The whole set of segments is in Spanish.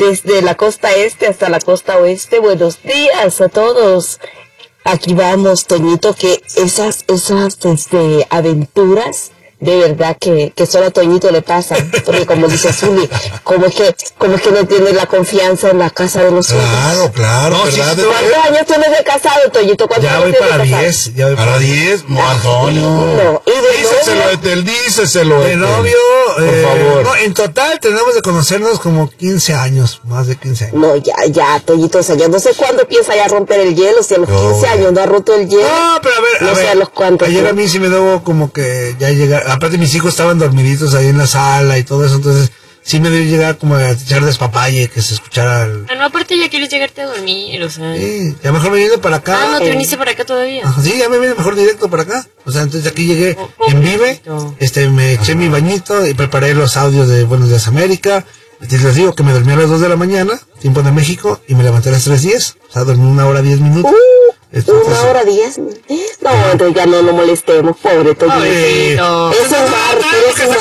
desde la costa este hasta la costa oeste. Buenos días a todos. Aquí vamos, Toñito, que esas aventuras, de verdad que solo a Toñito le pasan, porque como dice Zuli, como es que no tiene la confianza en la casa de los otros. Claro, no, ¿verdad? Sí, ¿cuántos años tienes de casado, Toñito? Ya voy para 10, para 10, no, Antonio. No, Díceselo. De novio, por favor. No, en total tenemos de conocernos como 15 años, más de 15 años. No, ya, Toñito, o sea, yo no sé cuándo empieza ya a romper el hielo, si a los 15 años no ha roto el hielo. No, pero a ver, sé a los cuántos. Ayer a mí sí me debo como que ya llegar, aparte mis hijos estaban dormiditos ahí en la sala y todo eso, entonces sí me debe llegar como a echar despapalle, que se escuchara el... No, aparte ya quieres llegarte a dormir, o sea... Sí, ya mejor me vine para acá. ¿no te viniste para acá todavía? Sí, ya me vine mejor directo para acá. O sea, entonces aquí llegué en Vive, me eché mi bañito y preparé los audios de Buenos Días América. Y les digo que me dormí a las 2 de la mañana, tiempo de México, y me levanté a las 3:10. O sea, dormí 1 hora 10 minutos. Entonces, 1 hora 10. No, entonces ya no lo molestemos, pobre Toñito. Es un mártir,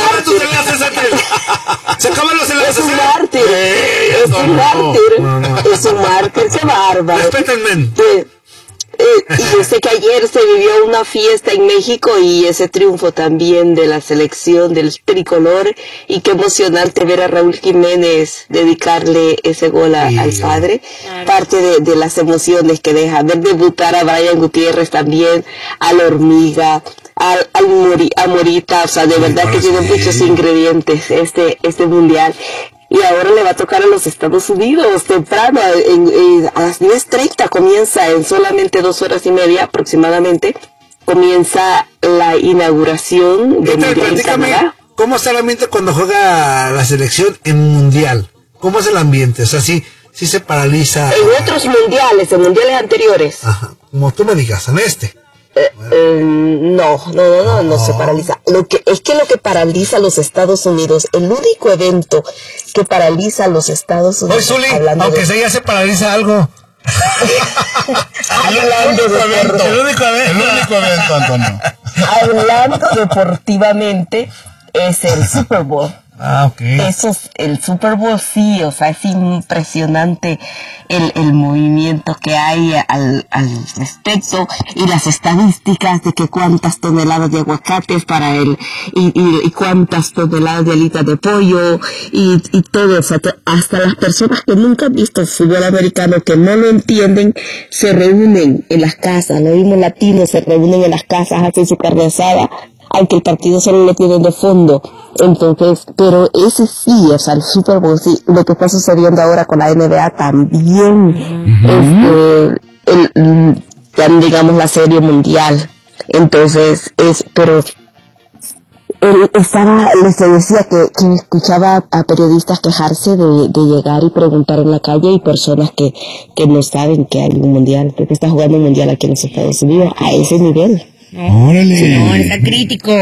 se acaban los enlaces. Es un mártir. Es un mártir, qué bárbaro. Respétenme. Y yo sé que ayer se vivió una fiesta en México y ese triunfo también de la selección del tricolor, y qué emocionante ver a Raúl Jiménez dedicarle ese gol al padre. Claro. Parte de las emociones que deja ver debutar a Brian Gutiérrez también, a la hormiga, a Morita, o sea, de verdad que tiene muchos ingredientes este mundial. Y ahora le va a tocar a los Estados Unidos temprano, a las 10:30 comienza, en solamente 2 horas y media aproximadamente, comienza la inauguración del Mundial en Canadá. ¿Cómo está el ambiente cuando juega la selección en Mundial? ¿Cómo es el ambiente? O sea, sí se paraliza. En otros mundiales, en mundiales anteriores. Ajá, como tú me digas, en este. No se paraliza. Lo que paraliza a los Estados Unidos, el único evento que paraliza a los Estados Unidos. Zuli, aunque sea ya se paraliza algo. El único evento, Antonio. Hablando deportivamente, es el Super Bowl. Ok. El Super Bowl sí, o sea, es impresionante el movimiento que hay al respecto, y las estadísticas de que cuántas toneladas de aguacates para y cuántas toneladas de alitas de pollo y todo eso. Hasta las personas que nunca han visto el fútbol americano, que no lo entienden, se reúnen en las casas. Los mismos latinos se reúnen en las casas, hacen su carne asada, aunque el partido solo lo tienen de fondo. Entonces, pero ese sí, o sea, el Super Bowl sí, lo que está sucediendo ahora con la NBA también, digamos, la serie mundial. Entonces, pero les decía que escuchaba a periodistas quejarse de llegar y preguntar en la calle, y personas que no saben que hay un mundial, que está jugando un mundial aquí en los Estados Unidos, a ese nivel. ¡Órale! No, está crítico.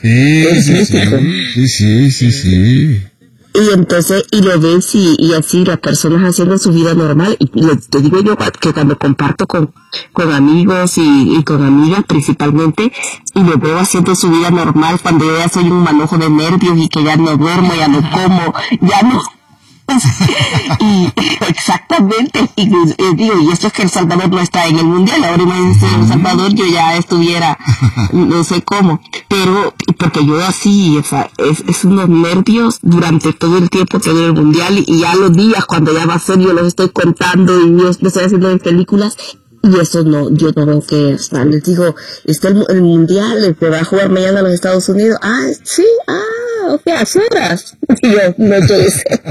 Sí. Y entonces, y lo ves y así las personas haciendo su vida normal. Y te digo yo que cuando comparto con amigos y con amigas principalmente, y lo veo haciendo su vida normal, cuando yo ya soy un manojo de nervios y que ya no duermo, ya no como, ya no... y exactamente, y digo, y esto es que El Salvador no está en el mundial. Ahora imagínense, en El Salvador yo ya estuviera no sé cómo, pero porque yo así, o sea, es unos nervios durante todo el tiempo tener el mundial, y ya los días cuando ya va a ser, yo los estoy contando y yo estoy haciendo en películas. Y eso no, yo no veo que, o sea, les digo, está el mundial, que va a jugar mañana a los Estados Unidos. Sí, ok, ¿a qué horas? Y yo, no, yo sé.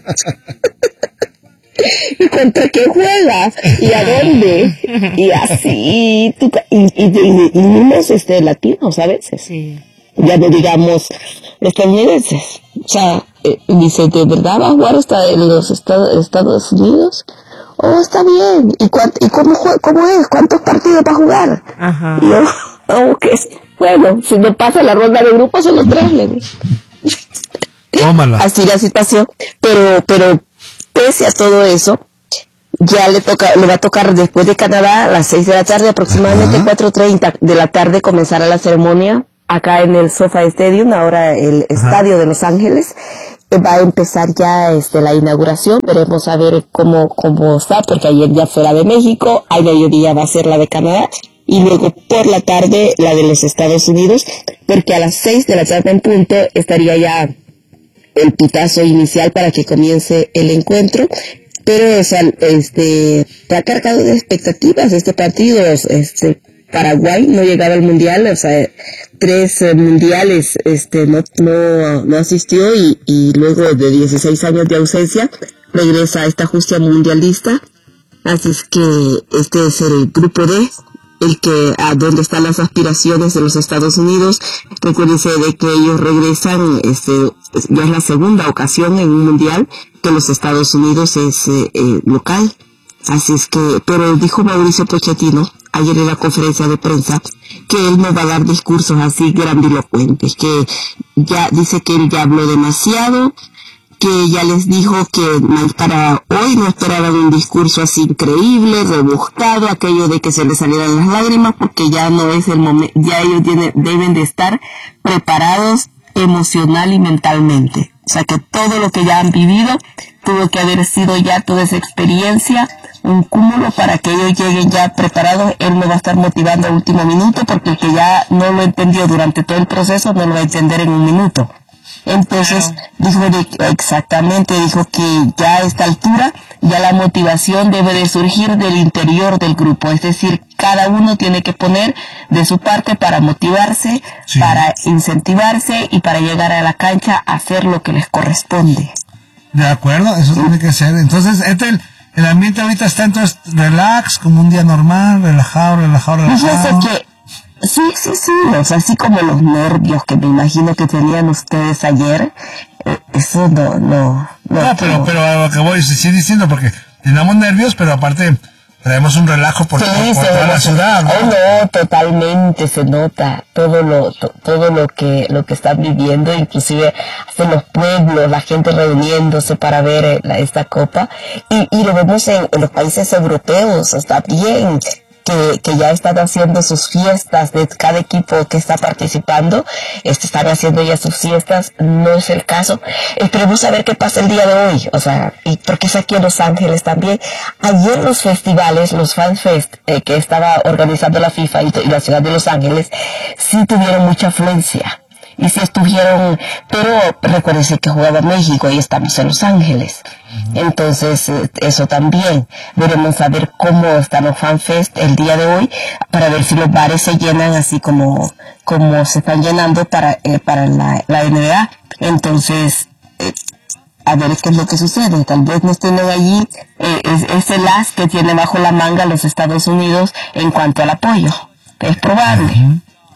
¿Y contra qué juegas? ¿Y a dónde? Y así, y mismos latinos a veces. Sí. Ya no digamos estadounidenses. O sea, dice, ¿de verdad va a jugar hasta en los Estados Unidos? Está bien. ¿Y cómo es? ¿Cuántos partidos va a jugar? Ajá. Bueno, si no pasa la ronda de grupos, son los 3. Tómala. Así la situación. Pero pese a todo eso, ya le va a tocar después de Canadá a las 6 de la tarde, aproximadamente 4:30 de la tarde, comenzará la ceremonia acá en el SoFi Stadium, ahora el estadio de Los Ángeles. va a empezar ya la inauguración. Veremos a ver cómo está, porque ayer ya fue la de México, al mediodía va a ser la de Canadá, y luego por la tarde la de los Estados Unidos, porque a las 6 de la tarde en punto estaría ya el pitazo inicial para que comience el encuentro. Pero, o sea, está cargado de expectativas este partido. Paraguay no llegaba al mundial, o sea, 3 mundiales, no asistió, y luego de 16 años de ausencia regresa a esta justa mundialista. Así es que este es el grupo D, a donde están las aspiraciones de los Estados Unidos. Recuérdense de que ellos regresan, ya es la segunda ocasión en un mundial que los Estados Unidos es local. Así es que, pero dijo Mauricio Pochettino ayer en la conferencia de prensa que él no va a dar discursos así grandilocuentes, que ya dice que él ya habló demasiado, que ya les dijo que para hoy no esperaban un discurso así increíble, rebuscado, aquello de que se les salieran las lágrimas, porque ya no es el momento, ya ellos deben de estar preparados emocional y mentalmente. O sea que todo lo que ya han vivido tuvo que haber sido ya toda esa experiencia, un cúmulo para que ellos lleguen ya preparados. Él no va a estar motivando a último minuto, porque el que ya no lo entendió durante todo el proceso no lo va a entender en un minuto. Entonces dijo que ya a esta altura ya la motivación debe de surgir del interior del grupo, es decir, cada uno tiene que poner de su parte para motivarse, para incentivarse y para llegar a la cancha a hacer lo que les corresponde. De acuerdo, eso tiene que ser. Entonces, el ambiente ahorita está entonces relax, como un día normal, relajado. Fíjense que sí, o sea, así como los nervios que me imagino que tenían ustedes ayer, eso no. Pero lo que voy a seguir diciendo, porque tenemos nervios, pero aparte traemos un relajo por toda la ciudad, ¿no? No, totalmente se nota todo lo que están viviendo, inclusive hasta los pueblos, la gente reuniéndose para ver esta copa, y lo vemos en los países europeos, está bien. Que ya están haciendo sus fiestas de cada equipo que está participando, están haciendo ya sus fiestas. No es el caso. Esperemos a ver qué pasa el día de hoy, o sea, y porque es aquí en Los Ángeles también. Ayer los festivales, los Fan Fest que estaba organizando la FIFA y la ciudad de Los Ángeles, sí tuvieron mucha afluencia. Y si estuvieron, pero recuérdense que jugaba México y estamos en Los Ángeles. Entonces, eso también. Veremos a ver cómo están los FanFest el día de hoy, para ver si los bares se llenan así como se están llenando para la NBA. Entonces, a ver qué es lo que sucede. Tal vez no estén allí, es el as que tiene bajo la manga los Estados Unidos en cuanto al apoyo. Es probable.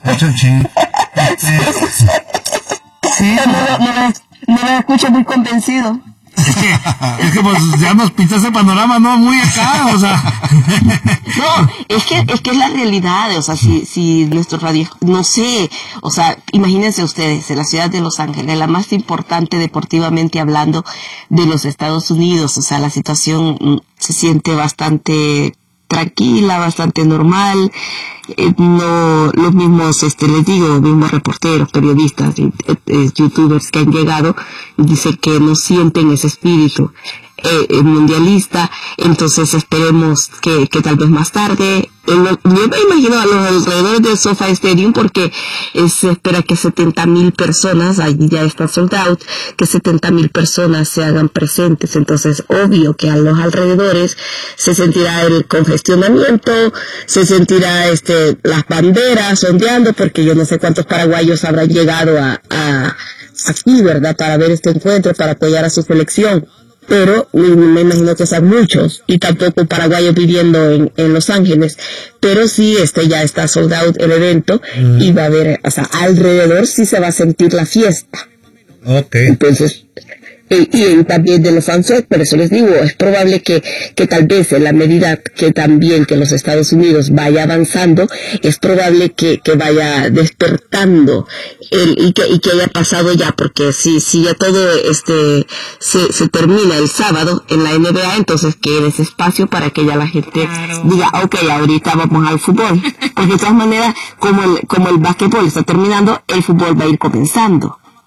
Sí. No me escucho muy convencido. Es que pues ya nos pinta ese panorama, ¿no? Muy acá, o sea. No, es que es la realidad, o sea, si nuestro radio, no sé, o sea, imagínense ustedes, en la ciudad de Los Ángeles, la más importante deportivamente hablando de los Estados Unidos, o sea, la situación se siente bastante tranquila, bastante normal. No, los mismos, les digo, los mismos reporteros, periodistas, youtubers que han llegado, dicen que no sienten ese espíritu mundialista. Entonces esperemos que tal vez más tarde, yo me imagino a los alrededores del SoFi Stadium, porque se espera que 70,000 personas, allí ya está sold out, que 70,000 personas se hagan presentes. Entonces obvio que a los alrededores se sentirá el congestionamiento, se sentirá las banderas ondeando, porque yo no sé cuántos paraguayos habrán llegado aquí, ¿verdad?, para ver este encuentro, para apoyar a su selección. Pero me imagino que son muchos, y tampoco paraguayos viviendo en Los Ángeles, pero sí ya está sold out el evento, y va a haber, o sea, alrededor sí se va a sentir la fiesta. Okay. Entonces, y también de los fans, por eso les digo, es probable que tal vez en la medida que también que los Estados Unidos vaya avanzando, es probable que vaya despertando y que haya pasado ya, porque si ya todo se termina el sábado en la NBA, entonces quede ese espacio para que ya la gente diga, okay, ahorita vamos al fútbol, porque de todas maneras, como el básquetbol está terminando, el fútbol va a ir comenzando.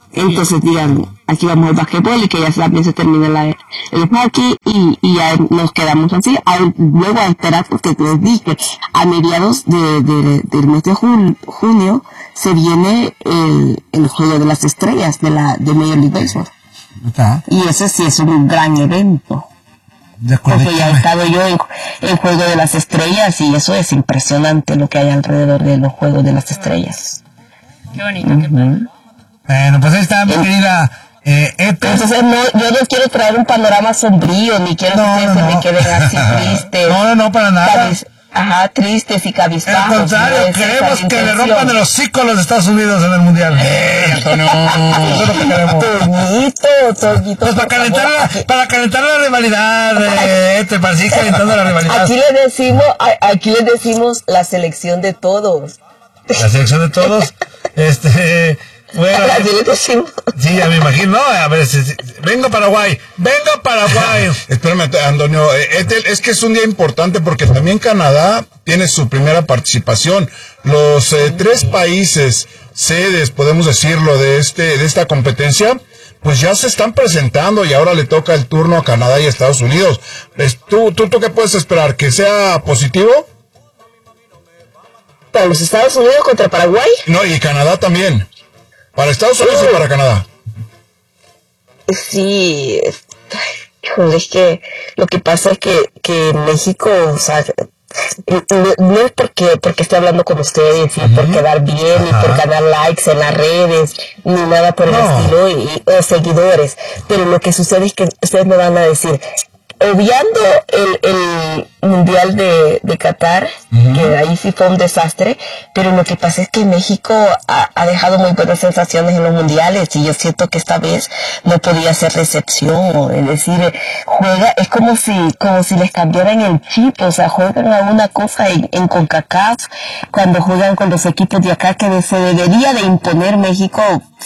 Entonces digan, aquí vamos al basquetbol y que ya también se termina el hockey y ya nos quedamos así. Luego a esperar, porque les dije, a mediados del mes de junio se viene el Juego de las Estrellas de Major League Baseball. Y ese sí es un gran evento. Porque ya he estado yo en Juego de las Estrellas y eso es impresionante lo que hay alrededor de los Juegos de las Estrellas. Qué bonito, qué padre. Bueno, pues ahí está mi querida Entonces yo no quiero traer un panorama sombrío, ni quiero que ustedes se me queden así tristes. No, para nada. Tristes y cabizbajos. Al contrario, queremos que le rompan el hocico a los Estados Unidos en el Mundial. Antonio! Eso es lo que queremos. Toñito. Pues para calentar la rivalidad, para seguir calentando la rivalidad. Aquí les decimos la selección de todos. La selección de todos. Bueno, sí, ya me imagino. No, a ver, venga Paraguay. Espérame, Antonio, es que es un día importante porque también Canadá tiene su primera participación. Los 3 países sedes, podemos decirlo, de esta competencia, pues ya se están presentando y ahora le toca el turno a Canadá y a Estados Unidos. ¿Tú qué puedes esperar? ¿Que sea positivo? ¿Para los Estados Unidos contra Paraguay? No, y Canadá también. ¿Para Estados Unidos y para Canadá? Sí, híjole, es que lo que pasa es que México, o sea, no es porque esté hablando con ustedes y por quedar bien y por ganar likes en las redes ni nada por el estilo o seguidores, pero lo que sucede es que ustedes me van a decir, obviando el Mundial de Qatar, que ahí sí fue un desastre, pero lo que pasa es que México ha dejado muy buenas sensaciones en los mundiales y yo siento que esta vez no podía ser la excepción, es decir, es como si les cambiaran el chip, o sea, juegan a una cosa en CONCACAF, cuando juegan con los equipos de acá que se debería de imponer México,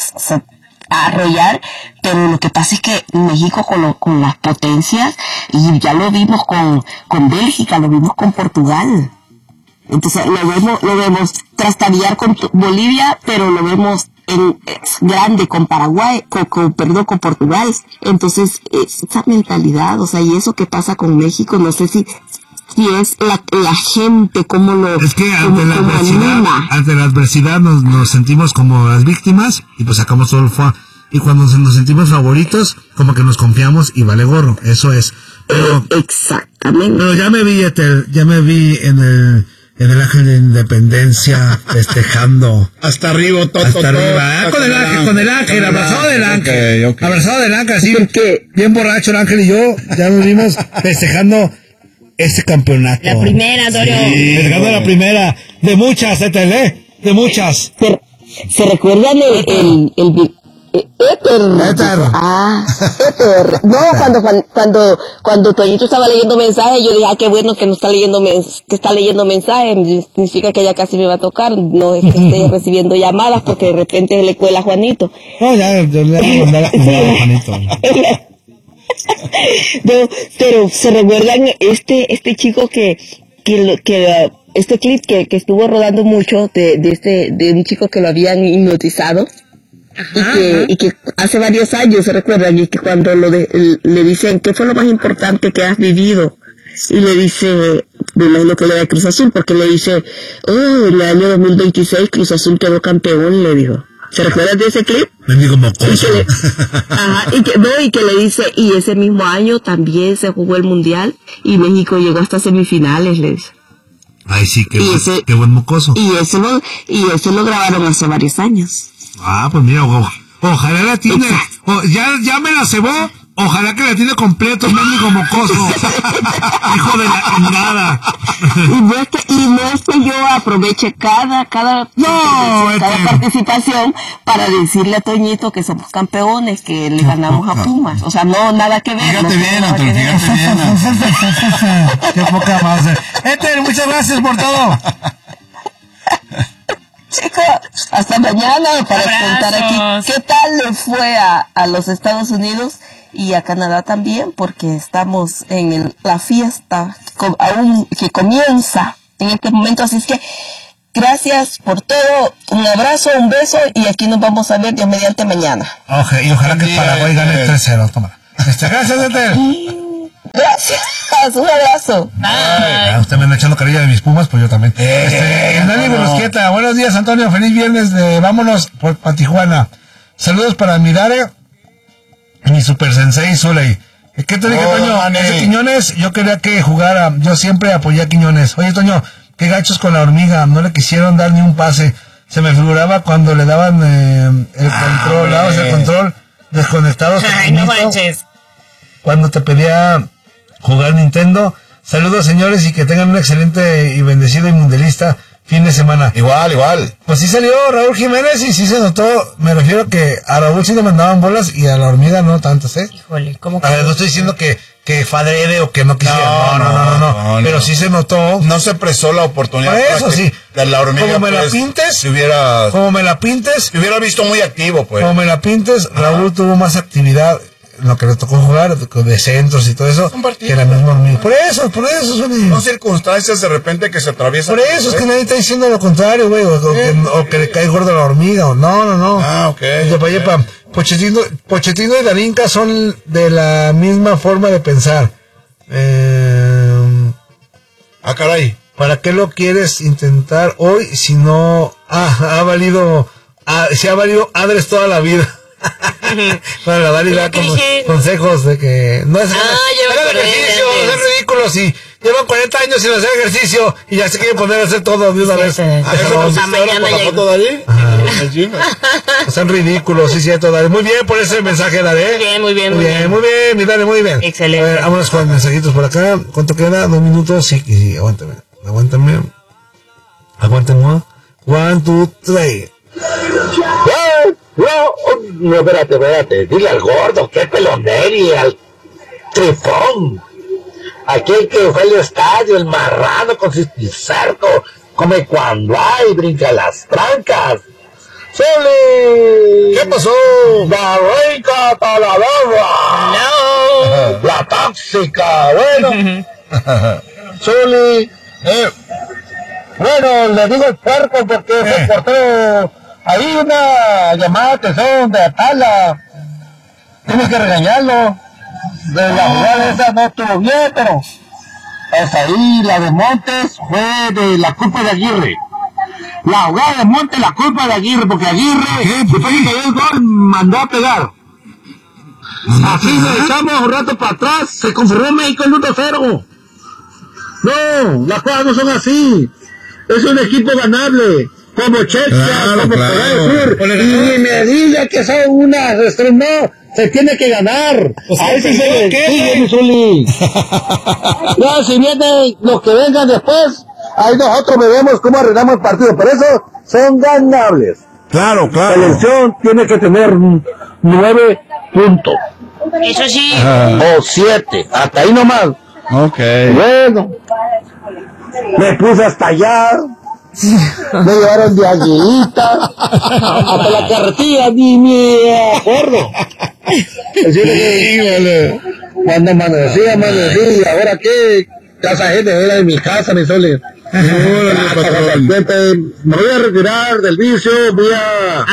a arrollar, pero lo que pasa es que México con las potencias, y ya lo vimos con Bélgica, lo vimos con Portugal, entonces lo vemos trastabillar con Bolivia, pero lo vemos grande con Paraguay, con Portugal, entonces esa mentalidad, o sea, y eso que pasa con México, no sé si es la gente como lo es que ante la adversidad nos sentimos como las víctimas y pues sacamos todo el fuá, y cuando nos sentimos favoritos como que nos confiamos y vale gorro, eso es. Pero, exactamente, pero ya me vi en el Ángel de Independencia festejando hasta arriba, con el ángel, abrazado del ángel, okay. Abrazado del ángel, así bien borracho el ángel y yo ya nos vimos festejando ese campeonato. La primera, Antonio. Sí, la primera de muchas, de muchas. ¿Se recuerdan el Éter? Éter. No, cuando Toñito estaba leyendo mensajes, yo dije, qué bueno que no está leyendo mensajes, significa que ya casi me va a tocar, no es que esté recibiendo llamadas porque de repente le cuela a Juanito. No, ya le voy a mandar a Juanito. No, pero se recuerdan este chico que este clip que estuvo rodando mucho de un chico que lo habían hipnotizado. Y que hace varios años, se recuerdan, y que cuando le dicen ¿qué fue lo más importante que has vivido? Y le dice, me imagino que lo de Cruz Azul, porque le dice, en el año 2026 Cruz Azul quedó campeón, le dijo. ¿Se recuerdan de ese clip? Me digo mocoso. Y que le dice, y ese mismo año también se jugó el Mundial y México llegó hasta semifinales, le dice. Ay, sí, qué buen mocoso. Y eso lo grabaron hace varios años. Pues mira, ojalá la tiene, ya me la cebó, ojalá que la tiene completo, mendigo mocoso. Hijo de la chingada. Y no es que yo aproveche cada participación para decirle a Toñito que somos campeones, que le ganamos a Pumas. O sea, no, nada que ver. Fíjate bien, Antonio, fíjate bien. Qué poca más. Muchas gracias por todo. Chicos, hasta mañana para contar aquí qué tal le fue a los Estados Unidos y a Canadá también, porque estamos en la fiesta aún que comienza en este momento, así es que Gracias por todo. Un abrazo, un beso y aquí nos vamos a ver Dios mediante mañana. Y ojalá que Paraguay gane 3-0. Toma. Gracias, Etel. Gracias. Un abrazo. Usted me anda echando carilla de mis Pumas, pues yo también. Dani Borrasqueta, buenos días, Antonio. Feliz viernes de vámonos para Tijuana. Saludos para Midare, mi super sensei Zuley. ¿Qué te dije, Toño? Ese Quiñones, yo quería que jugara. Yo siempre apoyé a Quiñones. Oye, Toño, qué gachos con la hormiga. No le quisieron dar ni un pase. Se me figuraba cuando le daban el control, el control desconectados. Ay, no manches. Cuando te pedía jugar Nintendo. Saludos, señores, y que tengan un excelente y bendecido y mundialista fin de semana. Igual. Pues sí salió Raúl Jiménez y sí se notó. Me refiero que a Raúl sí le mandaban bolas y a la hormiga no tantas, Híjole, ¿cómo que? A ver, no estoy diciendo que fadrede o que no quisiera. No. Pero sí se notó. No se presó la oportunidad. Por eso sí. La hormiga, como me la pintes, si hubiera visto muy activo, pues. Como me la pintes, Raúl tuvo más actividad. Lo que le tocó jugar de centros y todo eso, que era mismo hormiga. Por eso son circunstancias de repente que se atraviesan. Por eso es que nadie está diciendo lo contrario, güey, o que le cae gordo la hormiga, o no. Ok. Pochettino y Darinka son de la misma forma de pensar. Caray. ¿Para qué lo quieres intentar hoy si no ha valido Adres toda la vida? Bueno, la Dani da consejos de que no es hagan ejercicio, es ridículo si llevan 40 años sin hacer ejercicio y ya se quieren poner a hacer todo de una vez. Mañana la foto, Dani? Son ridículos, sí, cierto, Dani. Muy bien por ese mensaje, Dani. Muy bien, mi Dani, muy bien. Excelente. A ver, vámonos con mensajitos por acá. ¿Cuánto queda? 2 minutos. Sí, aguántame. 1, 2, 3. No, espérate. Dile al gordo, que peloneri, al trifón. Aquel que fue al estadio, el marrano con su cerco, come cuando hay, brinca las trancas. ¡Soli! ¿Qué pasó? La rica taladora. No. La tóxica, bueno. Soli. Bueno, le digo el puerco porque es el portero. Hay una llamada de atención de Atala. Tienes que regañarlo. De la jugada esa no estuvo bien, pero es ahí. La de Montes fue de la culpa de Aguirre. La jugada de Montes, la culpa de Aguirre, porque Aguirre, después de que cayó el gol, mandó a pegar. Así nos echamos un rato para atrás, se conformó México el 1-0. No, las cosas no son así. Es un equipo ganable. Como Checha, como Corea del Sur, y me diga que son unas no, se tiene que ganar. A ese se le sigue, Misuli. No, si vienen los que vengan después, ahí nosotros veremos cómo arreglamos el partido. Por eso son ganables. Claro. La selección tiene que tener 9 puntos. Eso sí. O 7, hasta ahí nomás. Ok. Bueno, me puse hasta allá. Me llevaron de aguillita hasta la carretilla, ni me acuerdo. Cuando amanecía, y ahora qué, casa gente era de mi casa, mi Sole. Me voy a retirar del vicio, voy a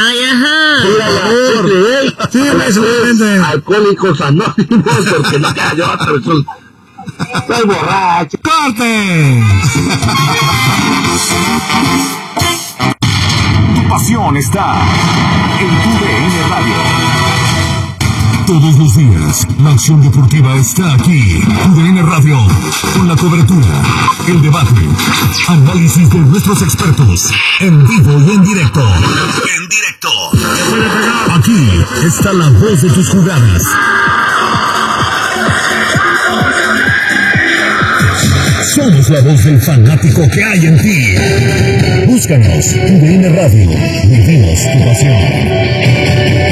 Alcohólicos Anónimos, porque no queda yo otra vez. Estoy borracho. ¡Corte! Tu pasión está en tu DN Radio. Todos los días, la acción deportiva está aquí. TUDN Radio, con la cobertura, el debate, análisis de nuestros expertos, en vivo y en directo. Aquí está la voz de tus jugadas. Somos la voz del fanático que hay en ti. Búscanos, TUDN Radio. Vivimos tu pasión.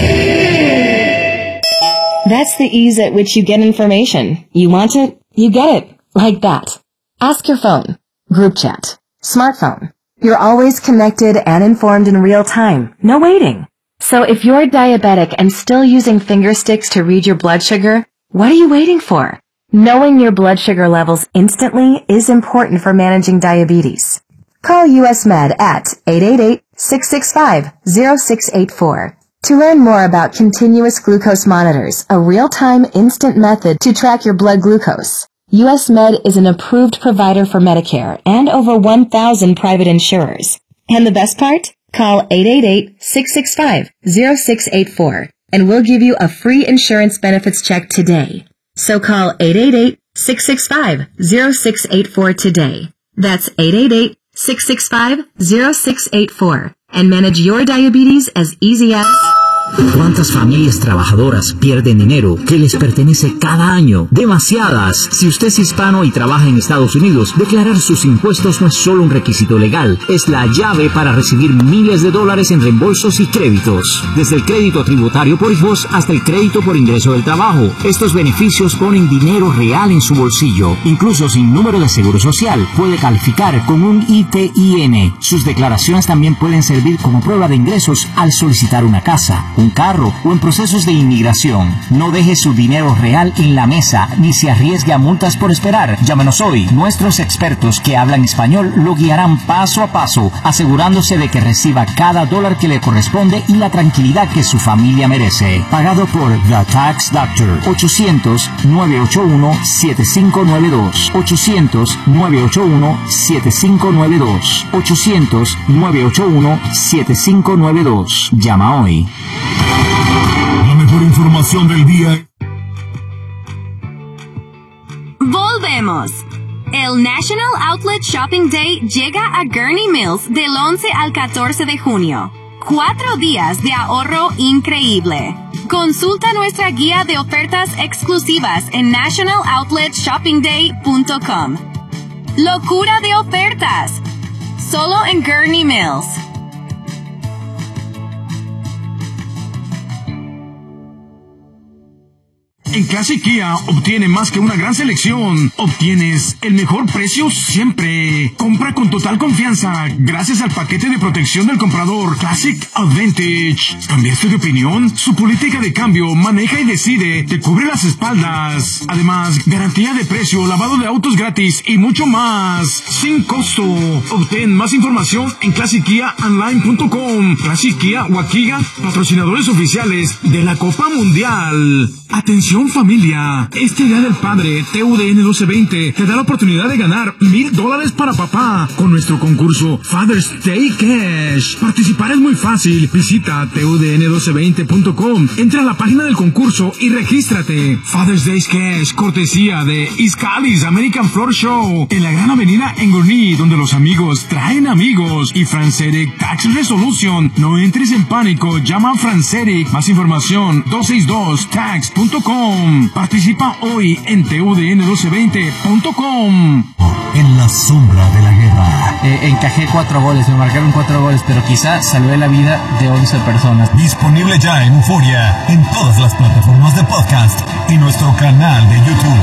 That's the ease at which you get information. You want it, you get it. Like that. Ask your phone. Group chat. Smartphone. You're always connected and informed in real time. No waiting. So if you're diabetic and still using finger sticks to read your blood sugar, what are you waiting for? Knowing your blood sugar levels instantly is important for managing diabetes. Call US Med at 888-665-0684. To learn more about continuous glucose monitors, a real-time instant method to track your blood glucose, US Med is an approved provider for Medicare and over 1,000 private insurers. And the best part? Call 888-665-0684 and we'll give you a free insurance benefits check today. So call 888-665-0684 today. That's 888-665-0684 and manage your diabetes as easy as... ¿Cuántas familias trabajadoras pierden dinero que les pertenece cada año? Demasiadas. Si usted es hispano y trabaja en Estados Unidos, declarar sus impuestos no es solo un requisito legal, es la llave para recibir miles de dólares en reembolsos y créditos. Desde el crédito tributario por hijos hasta el crédito por ingreso del trabajo. Estos beneficios ponen dinero real en su bolsillo. Incluso sin número de seguro social, puede calificar con un ITIN. Sus declaraciones también pueden servir como prueba de ingresos al solicitar una casa, un carro o en procesos de inmigración. No deje su dinero real en la mesa ni se arriesgue a multas por esperar. Llámenos hoy. Nuestros expertos que hablan español lo guiarán paso a paso, asegurándose de que reciba cada dólar que le corresponde y la tranquilidad que su familia merece. Pagado por The Tax Doctor. 800-981-7592. 800-981-7592. 800-981-7592. Llama hoy. La mejor información del día. Volvemos. El National Outlet Shopping Day llega a Gurnee Mills del 11 al 14 de junio. 4 días de ahorro increíble. Consulta nuestra guía de ofertas exclusivas en nationaloutlet.shoppingday.com. Locura de ofertas. Solo en Gurnee Mills. En Classic Kia obtiene más que una gran selección. Obtienes el mejor precio siempre. Compra con total confianza gracias al paquete de protección del comprador Classic Advantage. ¿Cambiaste de opinión? Su política de cambio, maneja y decide, te cubre las espaldas. Además, garantía de precio, lavado de autos gratis y mucho más. Sin costo. Obtén más información en ClassicKiaOnline.com. Classic Kia Waukegan, patrocinadores oficiales de la Copa Mundial. Atención familia, este Día del Padre, TUDN 1220 te da la oportunidad de ganar $1,000 para papá con nuestro concurso Father's Day Cash. Participar es muy fácil, visita TUDN1220.com, entra a la página del concurso y regístrate. Father's Day Cash, cortesía de East Cali's American Floor Show, en la gran avenida en Gurnee, donde los amigos traen amigos. Y Franceric Tax Resolution, no entres en pánico, llama a Franceric, más información 262tax.com. Participa hoy en TUDN1220.com. En la sombra de la guerra. Encajé 4 goles, me marcaron 4 goles, pero quizá salvé la vida de 11 personas. Disponible ya en Euforia, en todas las plataformas de podcast y nuestro canal de YouTube.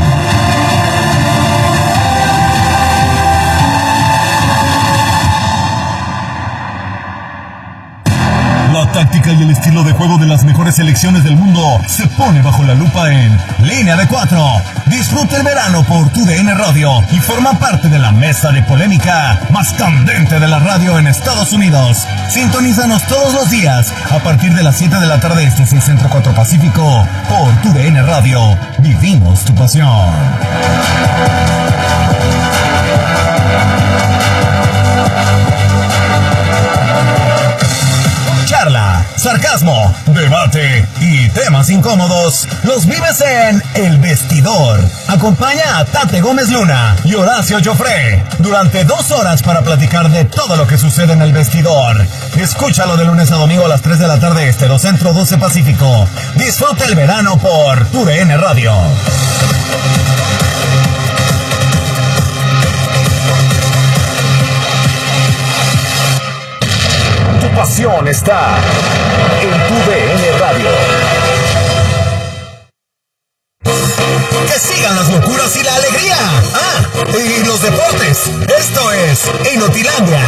La táctica y el estilo de juego de las mejores selecciones del mundo se pone bajo la lupa en Línea de 4. Disfruta el verano por TUDN Radio y forma parte de la mesa de polémica más candente de la radio en Estados Unidos. Sintonízanos todos los días a partir de las 7 de la tarde este 6 Centro 4 Pacífico por TUDN Radio. Vivimos tu pasión. Charla, sarcasmo, debate y temas incómodos los vives en El Vestidor. Acompaña a Tate Gómez Luna y Horacio Joffre durante 2 horas para platicar de todo lo que sucede en El Vestidor. Escúchalo de lunes a domingo a las 3 de la tarde este 2 Centro 12 Pacífico. Disfruta el verano por TUDN Radio. Tu pasión está en TUDN Radio. Que sigan las locuras y la alegría. Y los deportes. Esto es Inotilandia.